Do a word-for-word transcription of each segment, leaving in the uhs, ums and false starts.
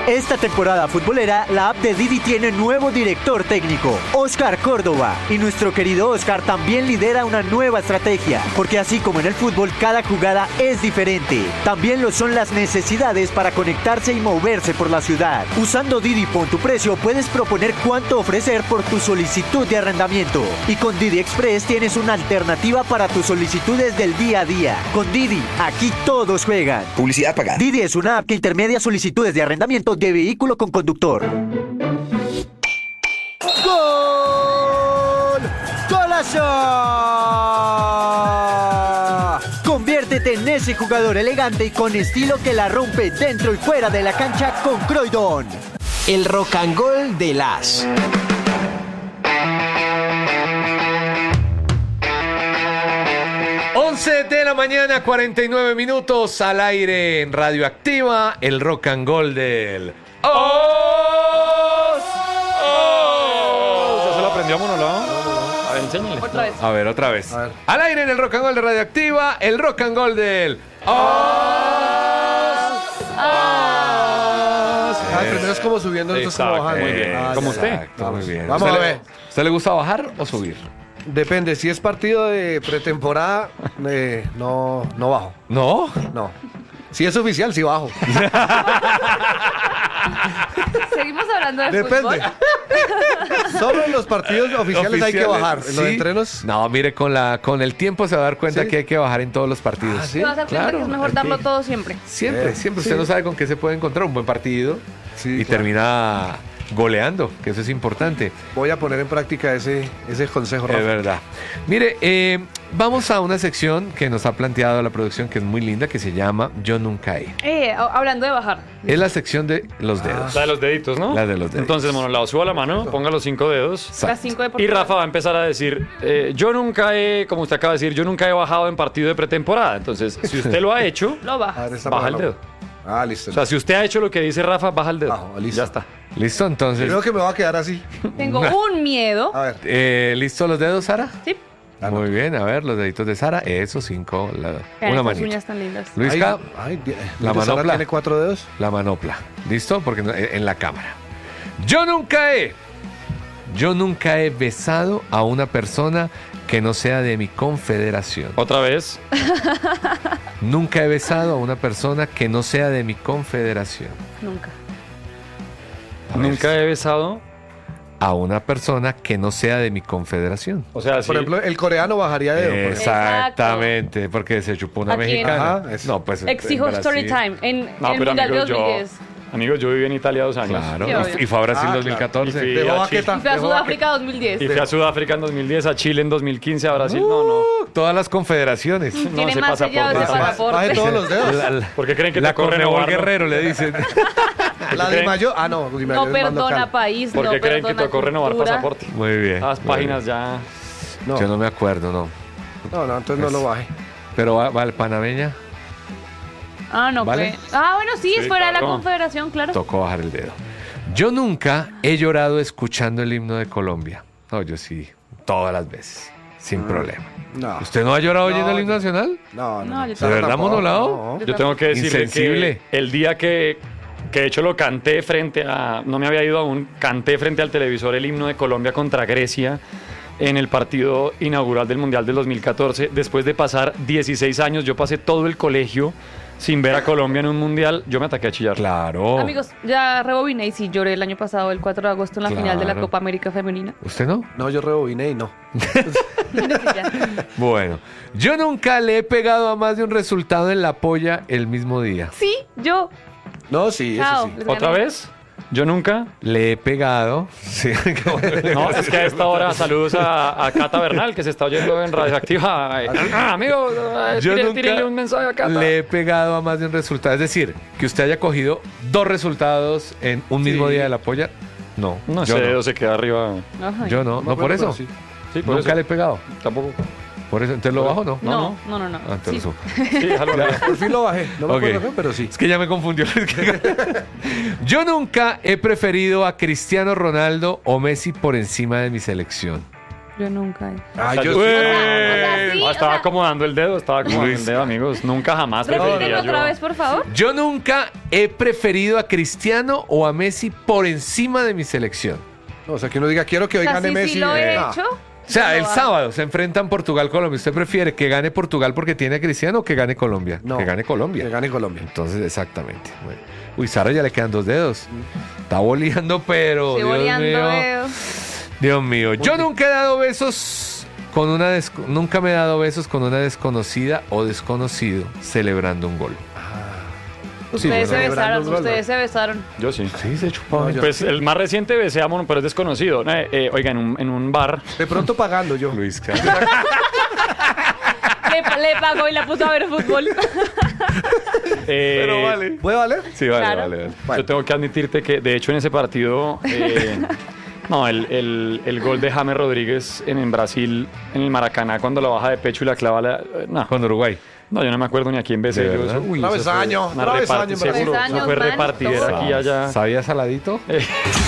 Esta temporada futbolera, la app de Didi tiene nuevo director técnico, Oscar Córdoba. Y nuestro querido Oscar también lidera una nueva estrategia, porque así como en el fútbol, cada jugada es diferente. También lo son las necesidades para conectarse y moverse por la ciudad. Usando Didi Pon tu Precio, puedes proponer cuánto ofrecer por tu solicitud de arrendamiento. Y con Didi Express tienes una alternativa para tus solicitudes del día a día. Con Didi, aquí todos juegan. Publicidad pagada. Didi es una app que intermedia solicitudes de arrendamiento de vehículo con conductor. ¡Gol! ¡Golazo! Conviértete en ese jugador elegante y con estilo que la rompe dentro y fuera de la cancha con Croydon. El rock and roll de las. once de la mañana, cuarenta y nueve minutos al aire en Radioactiva, el rock and roll del Os. Oh. ¿Ya se lo aprendió a Monolao? A ver, enséñale. Otra vez. A ver, otra vez. A ver. Al aire en el rock and roll de Radioactiva, el rock and roll del Os. Ah, primero es como subiendo, entonces como Exacto, bajando. muy bien. Ah, Como ya. usted. Vamos. Muy bien. Vamos ¿Usted a le- ver. ¿Usted le gusta bajar o subir? Depende, si es partido de pretemporada, eh, no, no bajo. ¿No? No. Si es oficial, sí bajo. Seguimos hablando de Depende. fútbol. Solo en los partidos oficiales, hay que bajar. En los ¿Sí? entrenos. No, mire, con la con el tiempo se va a dar cuenta ¿Sí? que hay que bajar en todos los partidos. Ah, ¿sí? Te vas a dar cuenta Claro, que es mejor hay darlo que- todo siempre. Siempre, Eh, siempre. sí. Usted no sabe con qué se puede encontrar un buen partido Sí, y claro. termina goleando, que eso es importante. Voy a poner en práctica ese, ese consejo, Rafa. Es verdad. Mire, eh, vamos a una sección que nos ha planteado la producción, que es muy linda, que se llama Yo Nunca He. Eh, a- hablando de bajar. Es la sección de los dedos. Ah. La de los deditos, ¿no? La de los dedos. Entonces, Monolao, suba la mano, ponga los cinco dedos. Exacto. Las cinco de Y Rafa va a empezar a decir, eh, yo nunca he, como usted acaba de decir, yo nunca he bajado en partido de pretemporada. Entonces, si usted lo ha hecho, Lo A baja. ver, esta baja el mano. dedo. Ah, listo. O sea, si usted ha hecho lo que dice Rafa, baja el dedo. Bajo, listo. Ya está. ¿Listo? Entonces, Creo que me va a quedar así. Tengo un miedo. A ver. eh, ¿listo los dedos, Sara? Sí. Ah, Muy bien, a ver, los deditos de Sara. Esos cinco. la- Vean una estas manita. uñas tan lindas. Luisca, Ay, ay, di- La mire, Sara manopla. tiene cuatro dedos. la manopla. ¿Listo? Porque no- en la cámara. Yo nunca he. Yo nunca he besado a una persona que no sea de mi confederación. Otra vez. Nunca he besado a una persona que no sea de mi confederación. Nunca. A ver, Nunca he besado. a una persona que no sea de mi confederación. O sea, Por sí. ejemplo, el coreano bajaría dedo. por ejemplo. Exactamente, porque se chupó una ¿A quién? mexicana. Ajá, eso. No, pues en Exijo Brasil. story time. En, No, en el pero Mundial de amigos, yo, dos mil diez. amigos, yo viví en Italia dos años. Claro, Sí, obvio. y fue a Brasil Ah, dos mil catorce. claro. Y Dejó a baqueta. Y fui a dejó Sudáfrica dos mil diez. Y fui a Sudáfrica en dos mil diez, a Chile en dos mil quince, a Brasil. No, no. Uh, todas las confederaciones. No, Tiene ese más sellado ese pasaporte. baqueta. pasaporte. Baje todos los dedos. La, la- ¿Por qué creen que la tocó Conmebol renovarlo? Guerrero le dicen. La de Mayo. Ah, no. Di Mayor No es más perdona local. país, ¿Por no qué creen que perdona tocó renovar cultura. pasaporte? Muy bien. Las muy páginas bien. ya. No, Yo no me acuerdo, no. no, no, entonces no lo baje. Pero va, va el panameña, Ah, no, ¿Vale? pues. Ah, bueno, sí, es Sí, fuera de la claro. confederación, claro. tocó bajar el dedo. Yo nunca he llorado escuchando el himno de Colombia. No, yo sí, todas las veces, sin problema. No. ¿Usted no ha llorado No, oyendo el yo- hino nacional? No, no. No, yo ¿De verdad, tampoco, Monolao? no. Yo tengo que decirle Insensible. que el día que, que de hecho lo canté frente a, no me había ido aún, canté frente al televisor el himno de Colombia contra Grecia en el partido inaugural del Mundial del dos mil catorce. Después de pasar dieciséis años, yo pasé todo el colegio sin ver a Colombia en un Mundial, yo me ataqué a chillar. Claro. Amigos, ya rebobiné y sí lloré el año pasado, el cuatro de agosto, en la final de la Claro. Copa América Femenina. ¿Usted no? No, yo rebobiné y no. Ya. Bueno, yo nunca le he pegado a más de un resultado en la polla el mismo día. Sí, yo. No, sí, Chao. eso sí. ¿Otra vez? Yo nunca. Le he pegado. Sí. No, es que a esta hora saludos a, a Cata Bernal, que se está oyendo en Radioactiva. Ay, ah, amigo, eh, Yo tire- nunca tírele un mensaje a Cata. le he pegado a más de un resultado. Es decir, que usted haya cogido dos resultados en un mismo Sí. día de la polla. No, No yo sé, no. dedo se queda arriba. Ajá. Yo no, me no por acuerdo, eso. pero sí. Sí, por Nunca eso. le he pegado. Tampoco. Por eso, ¿entonces lo bajo no? No, no, no, no. Ah, entonces Sí. lo subo. Sí, déjalo arriba. Por fin lo bajé. No me Ok. acuerdo, ¿no? Pero sí. Es que ya me confundió. Yo nunca he preferido a Cristiano Ronaldo o Messi por encima de mi selección. Yo nunca he. Ay, O sea, yo yo- sí. O sea, sí, No, o estaba sea, acomodando el dedo, estaba acomodando Luis. el dedo, amigos. Nunca jamás repítelo preferiría otra yo. vez, por favor. Yo nunca he preferido a Cristiano o a Messi por encima de mi selección. O sea, que uno diga, quiero que hoy O sea, gane sí, Messi. sí lo he Eh, no. hecho. O sea, no el lo hago. sábado se enfrentan Portugal-Colombia. ¿Usted prefiere que gane Portugal porque tiene a Cristiano o que gane Colombia? No, que gane Colombia. Que gane Colombia. Entonces, exactamente. Bueno. Uy, Sara ya le quedan dos dedos. Está boleando, pero. Estoy Dios boleando, mío. veo. Dios mío. Yo nunca he dado besos con una des- nunca me he dado besos con una desconocida o desconocido celebrando un gol. Sí, Ustedes se celebrando besaron, un gol, ustedes se besaron. Yo sí. Sí, se chupó. No, yo- Pues el más reciente besé a Mono, pero es desconocido. Eh, eh, oiga, en un, en un bar. De pronto pagando yo. Luis, ¿qué? Le, le pagó y la puso a ver fútbol. eh, ¿Puede valer? Sí, vale, Claro. vale, vale. Yo tengo que admitirte que, de hecho, en ese partido. eh, no, el, el- el gol de James Rodríguez en, en Brasil, en el Maracaná, cuando la baja de pecho y la clava. La, eh, no, Con Uruguay. no, yo no me acuerdo ni a quién besé. ¿De yo verdad? eso- uy, Travesaño, eso fue una travesaño reparti- en seguro, Brasil. eso fue Travesaños, repartidera man, aquí y allá. ¿Sabía saladito? Eh,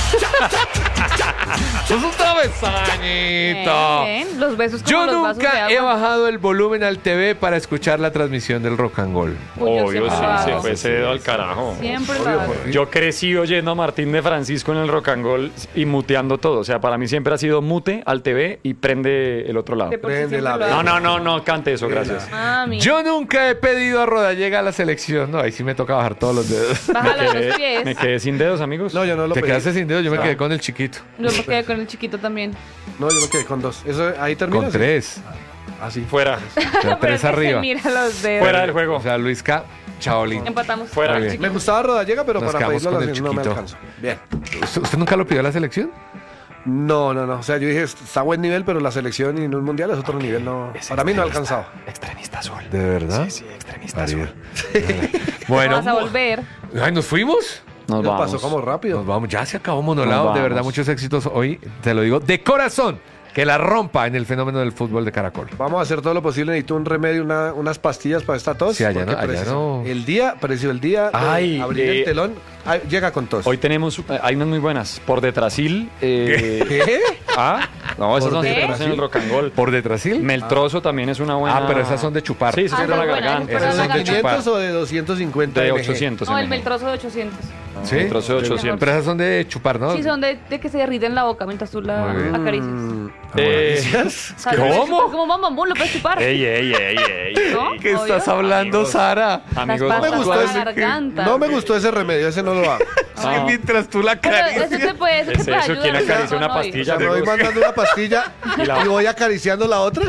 ¡Es un travesañito! Bien, bien. Los besos como Yo los vasos de nunca he agua. bajado el volumen al T V para escuchar la transmisión del Rock and Roll. Uy, yo Obvio, siempre sí, lo se hago. fue ese dedo al carajo. Siempre lo hago. Yo crecí oyendo a Martín de Francisco en el Rock and Roll y muteando todo. O sea, para mí siempre ha sido mute al T V y prende el otro lado. De por sí Prende siempre la lo vela. hago. No, no, no, no, cante eso, gracias. Ah, mi. Yo nunca he pedido a Rodallega a la selección. No, ahí sí me toca bajar todos los dedos. Me Bájalo de los quedé, pies. me quedé sin dedos, amigos. No, yo no lo Te pedí. quedaste sin dedos, yo me quedé con el chiquito. Yo me quedé con el chiquito también. No, yo me quedé con dos. Eso, ahí termina. Con ¿sí? tres. Así. Fuera. O sea, Pero es tres que arriba. se mira los dedos. Fuera del juego. O sea, Luis K. Chaolín. Empatamos. Fuera. Con el Muy chiquito. Me gustaba Rodallega, pero Nos para quedamos pedirlo a con la el no me chiquito. alcanzo. Bien. ¿Usted usted nunca lo pidió a la selección? No, no, no. O sea, yo dije, está a buen nivel, pero la selección y en un mundial es otro nivel. No, para mí no ha alcanzado. Extremista azul. ¿De verdad? Sí, sí, extremista María. azul. Bueno. Vas a volver. Ay, ¿nos fuimos? Nos Nos vamos. pasó como rápido. Nos vamos. Ya se acabó Monolado. Nos De verdad, vamos. muchos éxitos hoy. Te lo digo de corazón. Que la rompa en el fenómeno del fútbol de Caracol. Vamos a hacer todo lo posible. Necesito un remedio, una- unas pastillas para esta tos. Sí, allá porque no- allá preciso- no. El día, preciso el día de Ay, abrir eh, el telón, ay, llega con tos. Hoy tenemos, eh, hay unas muy buenas. Por detrasil. Eh, ¿Qué? ah, no, esas ¿Por son qué? diferentes en el rock and roll. ¿Por detrasil? Meltrozo también es una buena. Ah, pero esas son de chupar. Sí, sí, Ah, son para la muy buena, garganta. pero Esas la son de garganta. chupar. ¿quinientos o de doscientos cincuenta? De M G? ochocientos. No, el M G. Beltrozo de ochocientos. ¿Sí? Meltrozo de ochocientos. Pero esas son de chupar, ¿no? Sí, son de, de que se derriten la boca mientras tú la Muy bien. acaricias. Mm, Eh, O sea, lo puedes chupar como mamambú, lo puedes chupar. ey, ey, ey, ey, ¿No? ey. ¿Qué estás Obvio. hablando, Amigos. Sara? Amigos, Las me pastas gustó para ese la garganta. No me gustó ese remedio, ese no lo hago. Es que mientras tú la Pero eso acaricias. te puede, eso te Es puede eso, ayudar. ¿quién acaricia No, una no, O pastilla? sea, me voy mandando una pastilla Y la- y voy acariciando la otra.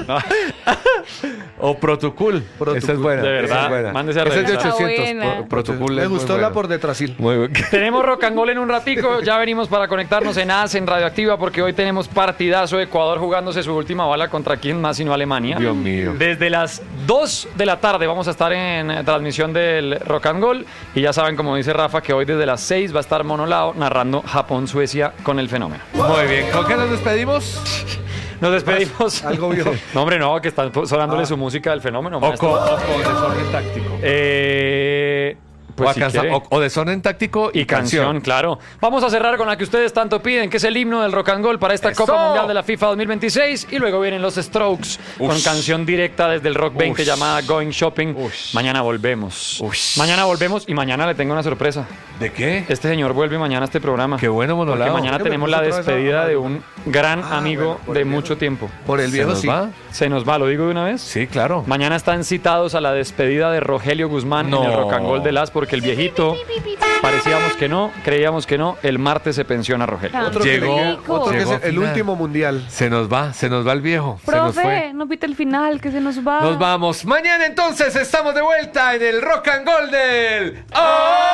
O Protucul. Protucul. Esa es buena. De esa verdad, es buena. mándese a Esa es de revisar. Está ochocientos. buena. Pro- Protucul Me es muy gustó la bueno. por detrasil. Muy bueno. Tenemos rock and roll en un ratico, ya venimos para conectarnos en A S en Radioactiva porque hoy tenemos partidazo, Ecuador jugándose su última bala contra quién más sino Alemania. Dios mío. Desde las dos de la tarde vamos a estar en eh, transmisión del Rock and Roll y ya saben, como dice Rafa, que hoy desde las seis va a estar Monolao narrando Japón-Suecia con el fenómeno. Muy bien. ¿Con qué nos despedimos? Nos despedimos. Algo vio. No, hombre, no, que están sonándole su música del fenómeno. O maestro. con, o con desorden táctico. Eh, pues o, a si cansa- quiere. o, o desorden táctico y, Y canción, claro. Vamos a cerrar con la que ustedes tanto piden, que es el himno del rock and roll para esta ¡Eso! Copa Mundial de la FIFA dos mil veintiséis. Y luego vienen los Strokes con Ush. canción directa desde el Rock veinte Ush. llamada Going Shopping. Ush. Mañana volvemos. Ush. Mañana volvemos y mañana le tengo una sorpresa. ¿De qué? Este señor vuelve mañana a este programa. Qué bueno, Porque Monolao. mañana ¿Qué me tenemos puso la otra vez a- despedida de un gran Ah, amigo bueno, por de el viejo. mucho tiempo. Por el ¿Se viejo nos sí. va? Se nos va, ¿lo digo de una vez? Sí, claro. Mañana están citados a la despedida de Rogelio Guzmán No. en el Rock and Roll de Las porque el viejito parecíamos que no, creíamos que no, el martes se pensiona Rogelio. Ah. Otro que, Llegó- le- otro que es llegó a el final. último mundial. Se nos va, se nos va el viejo. se nos fue. Profe, no pita el final, que se nos va. Nos vamos. Mañana entonces estamos de vuelta en el Rock and Roll del... ¡Oh!